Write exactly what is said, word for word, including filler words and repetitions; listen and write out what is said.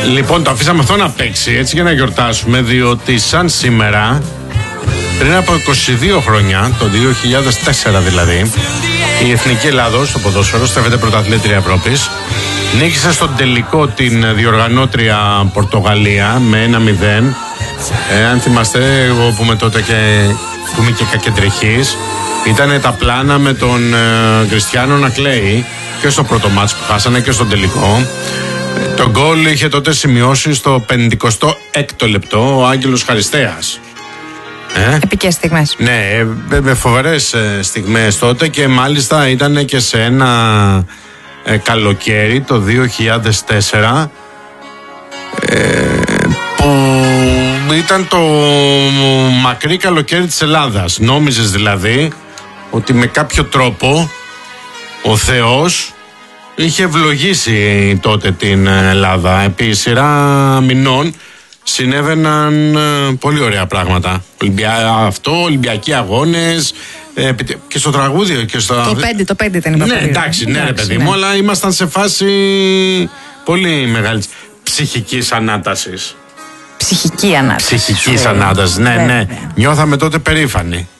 Λοιπόν, το αφήσαμε αυτό να παίξει έτσι για να γιορτάσουμε, διότι σαν σήμερα, πριν από είκοσι δύο χρόνια, το δύο χιλιάδες τέσσερα δηλαδή, η Εθνική Ελλάδος στο ποδόσφαιρο, στρέφεται πρωταθλήτρια Ευρώπης, νίκησε στον τελικό την διοργανώτρια Πορτογαλία με ένα μηδέν. Ε, αν θυμάστε, εγώ που είμαι τότε και που είμαι και κακεντρεχής, ήταν τα πλάνα με τον ε, Κριστιάνο να κλαίει και στο πρώτο μάτς που χάσανε και στον τελικό. Ε, το γκολ είχε τότε σημειώσει στο πενηκοστό έκτο λεπτό ο Άγγελος Χαριστέας. Ε? Επικές στιγμές. Ναι, ε, με φοβερές ε, στιγμές τότε, και μάλιστα ήταν και σε ένα ε, καλοκαίρι το δύο χιλιάδες τέσσερα ε, που ήταν το μακρύ καλοκαίρι της Ελλάδας. Νόμιζες δηλαδή ότι με κάποιο τρόπο ο Θεός είχε ευλογήσει τότε την Ελλάδα. Επί σειρά μηνών συνέβαιναν ε, πολύ ωραία πράγματα. Ολυμπια... Αυτό, Ολυμπιακοί αγώνες, ε, και στο τραγούδι και στο... Το πέντε, το πέντε ήταν η Ναι, εντάξει, ναι, ρε παιδί μου, αλλά ήμασταν σε φάση πολύ μεγάλης ψυχικής ανάτασης. Ψυχική ανάταση. Ψυχικής ανάτασης, ναι, ναι. Νιώθαμε τότε περήφανοι.